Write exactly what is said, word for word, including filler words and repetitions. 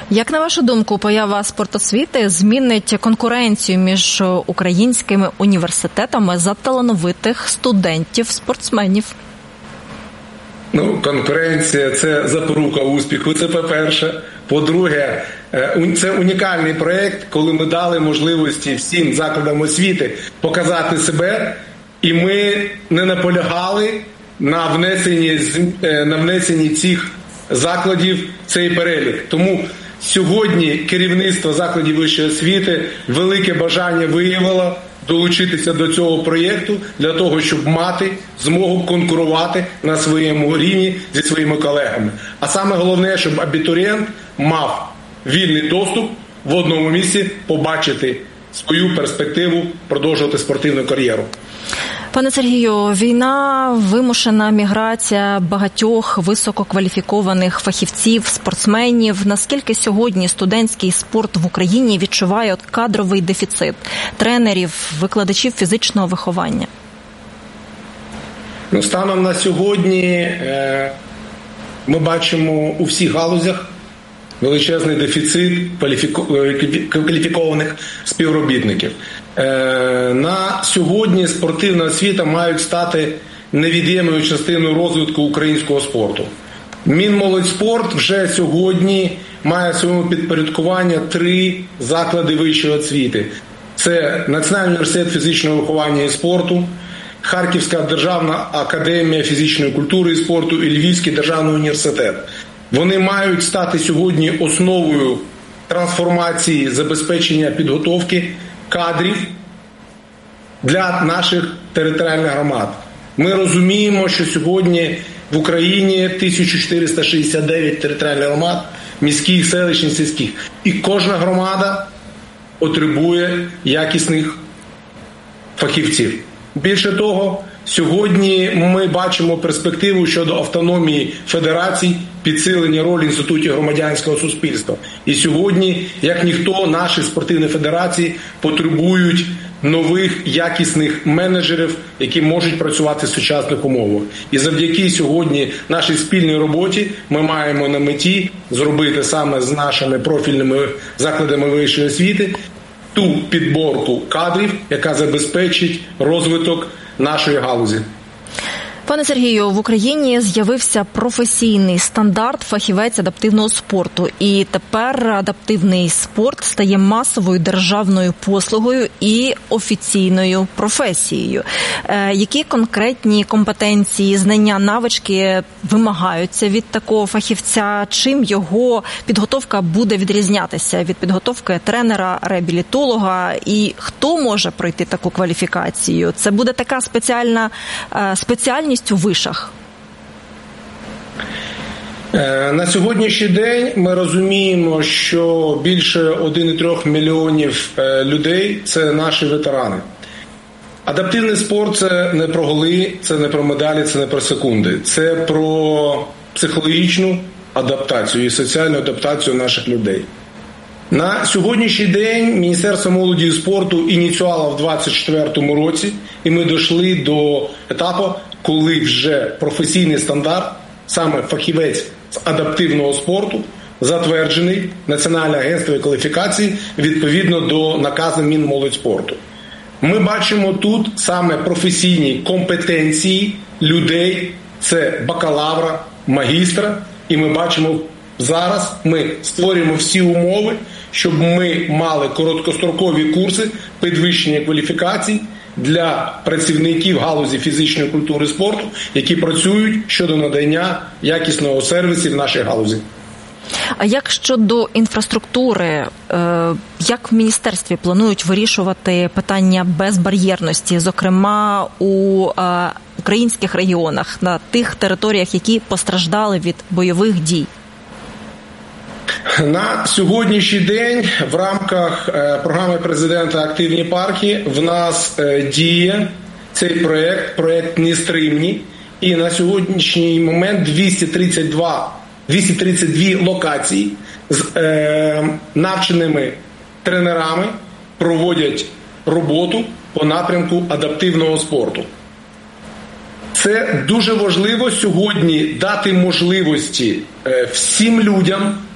Як, на вашу думку, поява спортосвіти змінить конкуренцію між українськими університетами за талановитих студентів-спортсменів? Ну, конкуренція – це запорука успіху, це по-перше. По-друге, це унікальний проєкт, коли ми дали можливості всім закладам освіти показати себе, і ми не наполягали на внесенні, на внесенні цих закладів в цей перелік. Тому сьогодні керівництво закладів вищої освіти велике бажання виявило долучитися до цього проєкту для того, щоб мати змогу конкурувати на своєму рівні зі своїми колегами. А саме головне, щоб абітурієнт мав вільний доступ в одному місці побачити свою перспективу, продовжувати спортивну кар'єру. Пане Сергію, війна, вимушена міграція багатьох висококваліфікованих фахівців, спортсменів. Наскільки сьогодні студентський спорт в Україні відчуває от кадровий дефіцит тренерів, викладачів фізичного виховання? Ну, станом на сьогодні е, ми бачимо у всіх галузях величезний дефіцит кваліфікованих співробітників. На сьогодні спортивна освіта мають стати невід'ємною частиною розвитку українського спорту. Мінмолодьспорт вже сьогодні має в своєму підпорядкуванні три заклади вищої освіти. Це Національний університет фізичного виховання і спорту, Харківська державна академія фізичної культури і спорту і Львівський державний університет. Вони мають стати сьогодні основою трансформації, забезпечення підготовки кадрів для наших територіальних громад. Ми розуміємо, що сьогодні в Україні тисяча чотириста шістдесят дев'ять територіальних громад, міських, селищних, сільських. І кожна громада потребує якісних фахівців. Більше того, сьогодні ми бачимо перспективу щодо автономії федерацій, підсилення ролі інститутів громадянського суспільства. І сьогодні, як ніхто, наші спортивні федерації потребують нових якісних менеджерів, які можуть працювати в сучасних умовах. І завдяки сьогодні нашій спільній роботі ми маємо на меті зробити саме з нашими профільними закладами вищої освіти ту підборку кадрів, яка забезпечить розвиток нашої галузі. Пане Сергію, в Україні з'явився професійний стандарт фахівець адаптивного спорту. І тепер адаптивний спорт стає масовою державною послугою і офіційною професією. Е, які конкретні компетенції, знання, навички вимагаються від такого фахівця? Чим його підготовка буде відрізнятися від підготовки тренера, реабілітолога? І хто може пройти таку кваліфікацію? Це буде така спеціальна е, спеціальність у вишах? На сьогоднішній день ми розуміємо, що більше один цілих три мільйонів людей – це наші ветерани. Адаптивний спорт – це не про голи, це не про медалі, це не про секунди. Це про психологічну адаптацію і соціальну адаптацію наших людей. На сьогоднішній день Міністерство молоді і спорту ініціювало в двадцять четвертому році, і ми дійшли до етапу, коли вже професійний стандарт, саме фахівець з адаптивного спорту, затверджений Національним агентством кваліфікації відповідно до наказу Мінмолодьспорту. Ми бачимо тут саме професійні компетенції людей, це бакалавра, магістра, і ми бачимо зараз, ми створюємо всі умови, щоб ми мали короткострокові курси підвищення кваліфікацій для працівників галузі фізичної культури і спорту, які працюють щодо надання якісного сервісу в нашій галузі. А як щодо інфраструктури, як в міністерстві планують вирішувати питання безбар'єрності, зокрема у українських регіонах, на тих територіях, які постраждали від бойових дій? На сьогоднішній день в рамках програми президента «Активні парки» в нас діє цей проєкт, проєкт «Нестримні». І на сьогоднішній момент двісті тридцять два, двісті тридцять дві локації з е, навченими тренерами проводять роботу по напрямку адаптивного спорту. Це дуже важливо сьогодні дати можливості всім людям